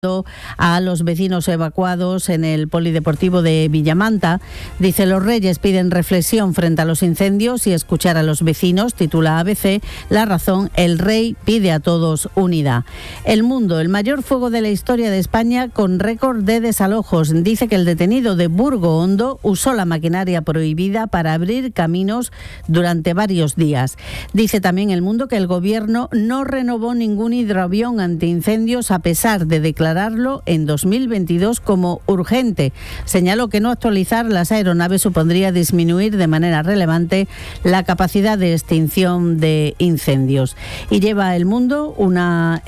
a los vecinos evacuados en el polideportivo de Villamanta. Dice: los Reyes piden reflexión frente a los incendios y escuchar a los vecinos. Titula ABC La Razón: el Rey pide a todos unidad. El Mundo: el mayor fuego de la historia de España con récord de desalojos. Dice que el detenido de Burgo Hondo usó la maquinaria prohibida para abrir caminos durante varios días. Dice también El Mundo que el gobierno no renovó ningún hidroavión antiincendios a pesar de declararlo en 2022 como urgente. Señaló que no actualizar las aeronaves supondría disminuir de manera relevante la capacidad de extinción de incendios. Y lleva El Mundo una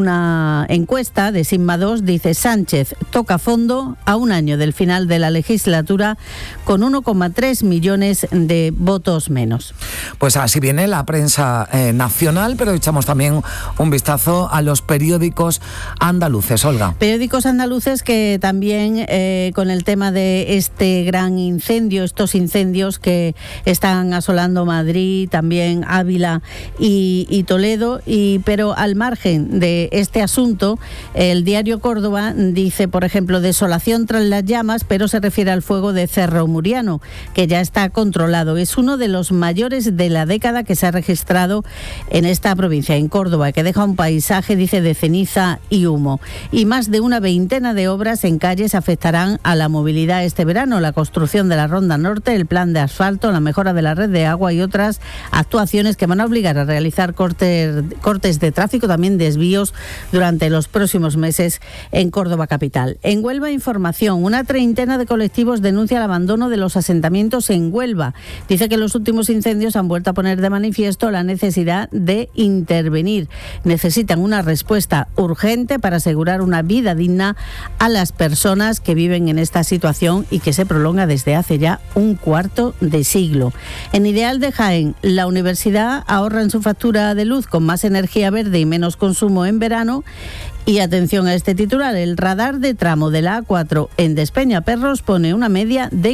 encuesta de Sigma 2, dice: Sánchez toca fondo a un año del final de la legislatura con 1,3 millones de votos menos. Pues así viene la prensa nacional, pero echamos también un vistazo a los periódicos andaluces. Olga. Periódicos andaluces que también con el tema de este gran incendio, estos incendios que están asolando Madrid, también Ávila y Toledo, pero al margen de este asunto, el diario Córdoba dice, por ejemplo, desolación tras las llamas, pero se refiere al fuego de Cerro Muriano, que ya está controlado. Es uno de los mayores de la década que se ha registrado en esta provincia, en Córdoba, que deja un paisaje, dice, de ceniza y humo. Y más de una veintena de obras en calles afectarán a la movilidad este verano: la construcción de la Ronda Norte, el plan de asfalto, la mejora de la red de agua y otras actuaciones que van a obligar a realizar cortes de tráfico, también desvíos durante los próximos meses en Córdoba capital. En Huelva, información: una treintena de colectivos denuncia el abandono de los asentamientos en Huelva. Dice que los últimos incendios han vuelto a poner de manifiesto la necesidad de intervenir. Necesitan una respuesta urgente para asegurar una vida digna a las personas que viven en esta situación y que se prolonga desde hace ya un cuarto de siglo. En Ideal de Jaén, la universidad ahorra en su factura de luz con más energía verde y menos consumo en verano. Y atención a este titular: el radar de tramo de la A4 en Despeñaperros pone una media de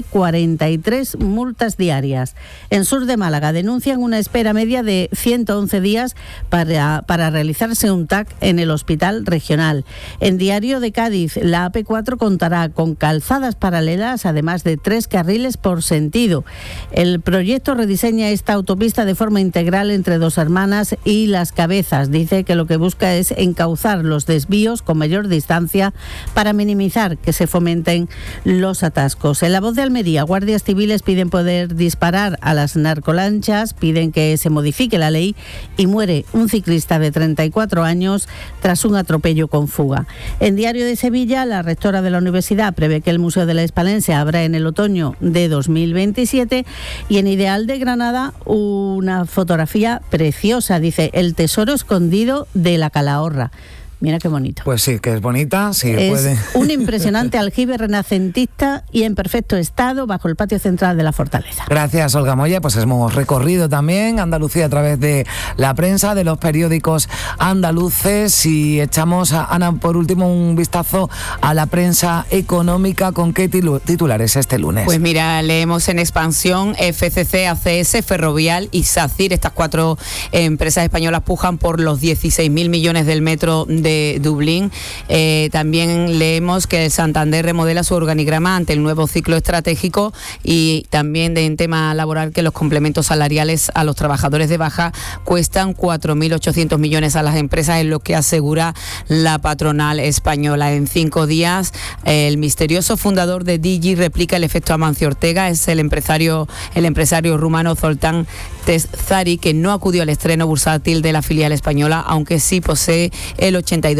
43 multas diarias. En Sur de Málaga denuncian una espera media de 111 días para realizarse un TAC en el hospital regional. En Diario de Cádiz, la AP4 contará con calzadas paralelas, además de 3 carriles por sentido. El proyecto rediseña esta autopista de forma integral entre Dos Hermanas y Las Cabezas. Dice que lo que busca es encauzar los desvíos con mayor distancia para minimizar que se fomenten los atascos. En La Voz de Almería, guardias civiles piden poder disparar a las narcolanchas, piden que se modifique la ley y muere un ciclista de 34 años tras un atropello con fuga. En Diario de Sevilla, la rectora de la universidad prevé que el Museo de la Hispalense abra en el otoño de 2027 y en Ideal de Granada una fotografía preciosa, dice: el tesoro escondido de la Calahorra. Mira qué bonito. Pues sí, que es bonita, sí. Es puede. Un impresionante aljibe renacentista y en perfecto estado bajo el patio central de la fortaleza. Gracias, Olga Moya. Pues hemos recorrido también Andalucía a través de la prensa, de los periódicos andaluces, y echamos, Ana, por último un vistazo a la prensa económica. ¿Con qué titulares este lunes? Pues mira, leemos en Expansión: FCC, ACS, Ferrovial y SACIR, estas 4 empresas españolas pujan por los 16.000 millones del metro de Dublín. También leemos que el Santander remodela su organigrama ante el nuevo ciclo estratégico, y también en tema laboral que los complementos salariales a los trabajadores de baja cuestan 4.800 millones a las empresas, es lo que asegura la patronal española. En 5 días, el misterioso fundador de Digi replica el efecto Amancio Ortega. Es el empresario rumano Zoltán Tezari, que no acudió al estreno bursátil de la filial española, aunque sí posee el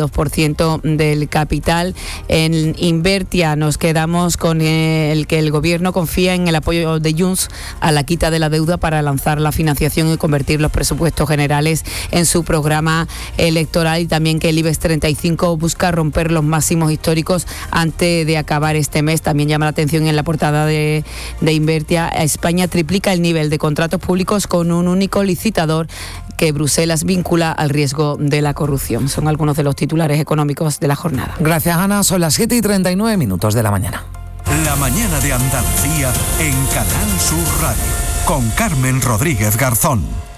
82% del capital. En Invertia nos quedamos con el que el gobierno confía en el apoyo de Junts a la quita de la deuda para lanzar la financiación y convertir los presupuestos generales en su programa electoral, y también que el IBEX 35 busca romper los máximos históricos antes de acabar este mes. También llama la atención en la portada de Invertia: España triplica el nivel de contratos públicos con un único licitador que Bruselas vincula al riesgo de la corrupción. Son algunos de los titulares económicos de la jornada. Gracias, Ana. Son las 7:39 de la mañana. La mañana de Andalucía en Canal Sur Radio, con Carmen Rodríguez Garzón.